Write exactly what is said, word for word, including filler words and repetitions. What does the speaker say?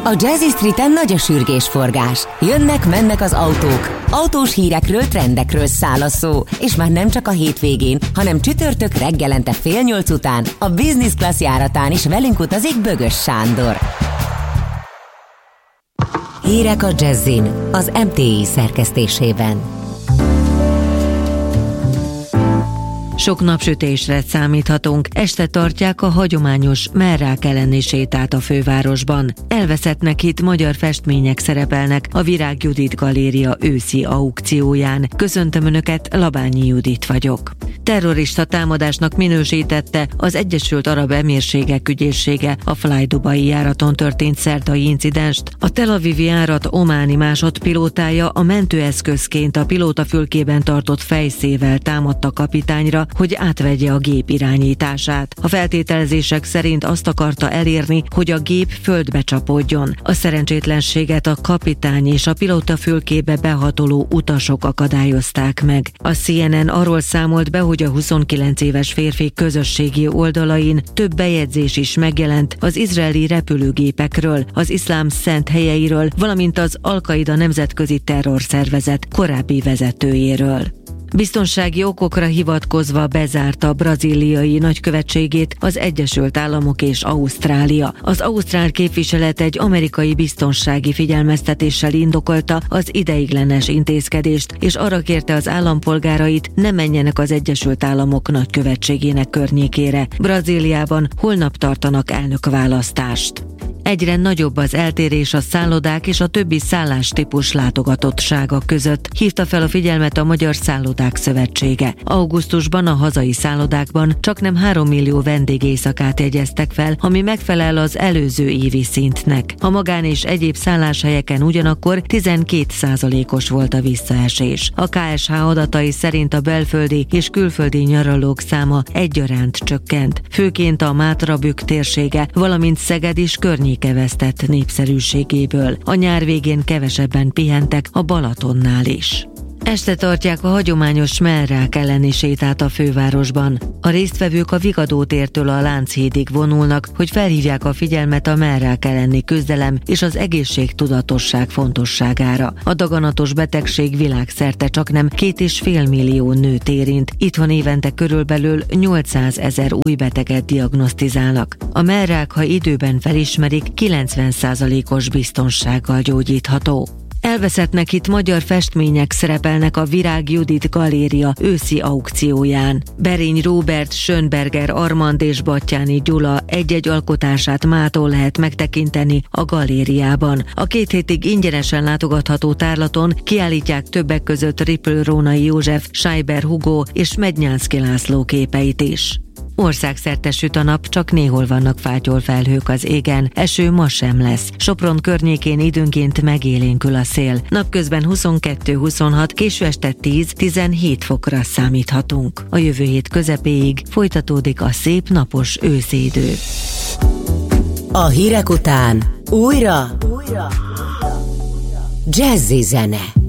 A Jazzy Streeten nagy a sürgésforgás. Jönnek-mennek az autók, autós hírekről, trendekről száll a szó, és már nem csak a hétvégén, hanem csütörtök reggelente fél nyolc után a Business Class járatán is velünk utazik Bögös Sándor. Hírek a Jazzin, az em té i szerkesztésében. Sok napsütésre számíthatunk, este tartják a hagyományos merrák elleni sétát a fővárosban. Elveszettnek itt magyar festmények szerepelnek a Virág Judit Galéria őszi aukcióján. Köszöntöm Önöket, Labányi Judit vagyok. Terrorista támadásnak minősítette az Egyesült Arab Emírségek ügyészsége a Fly Dubai járaton történt szerdai incidenst. A Tel Avivi járat ománi másodpilótája a mentőeszközként a pilótafülkében tartott fejszével támadt a kapitányra, hogy átvegye a gép irányítását. A feltételezések szerint azt akarta elérni, hogy a gép földbe csapódjon. A szerencsétlenséget a kapitány és a pilótafülkébe behatoló utasok akadályozták meg. A cé en en arról számolt be, hogy a huszonkilenc éves férfi közösségi oldalain több bejegyzés is megjelent az izraeli repülőgépekről, az iszlám szent helyeiről, valamint az Al-Qaida nemzetközi terrorszervezet korábbi vezetőjéről. Biztonsági okokra hivatkozva bezárta a brazíliai nagykövetségét az Egyesült Államok és Ausztrália. Az ausztrál képviselet egy amerikai biztonsági figyelmeztetéssel indokolta az ideiglenes intézkedést, és arra kérte az állampolgárait, ne menjenek az Egyesült Államok nagykövetségének környékére. Brazíliában holnap tartanak elnökválasztást. Egyre nagyobb az eltérés a szállodák és a többi szállástípus látogatottsága között, hívta fel a figyelmet a Magyar Szállodák Szövetsége. Augusztusban a hazai szállodákban csaknem három millió vendégéjszakát jegyeztek fel, ami megfelel az előző évi szintnek. A magán és egyéb szálláshelyeken ugyanakkor tizenkét százalékos volt a visszaesés. A ká es há adatai szerint a belföldi és külföldi nyaralók száma egyaránt csökkent, főként a Mátra-Bükk térsége, valamint Szeged is környéke vesztett népszerűségéből. A nyár végén kevesebben pihentek a Balatonnál is. Este tartják a hagyományos merrák elleni sétát a fővárosban. A résztvevők a Vigadó tértől a Lánchídig vonulnak, hogy felhívják a figyelmet a merrák elleni küzdelem és az egészségtudatosság fontosságára. A daganatos betegség világszerte csaknem két és fél millió nőt érint. Itthon évente körülbelül nyolcszázezer új beteget diagnosztizálnak. A merrák, ha időben felismerik, kilencven százalékos biztonsággal gyógyítható. Elveszettnek itt magyar festmények szerepelnek a Virág Judit Galéria őszi aukcióján. Berény Róbert, Schönberger Armand és Batthyáni Gyula egy-egy alkotását mától lehet megtekinteni a galériában. A két hétig ingyenesen látogatható tárlaton kiállítják többek között Ripl Rónai József, Scheiber Hugo és Mednyánszky László képeit is. Országszerte süt a nap, csak néhol vannak fátyol felhők az égen, eső ma sem lesz. Sopron környékén időnként megélénkül a szél. Napközben huszonkettő-huszonhat, késő este tíz-tizenhét fokra számíthatunk. A jövő hét közepéig folytatódik a szép napos őszi idő. A hírek után újra, újra. Jazzy zene.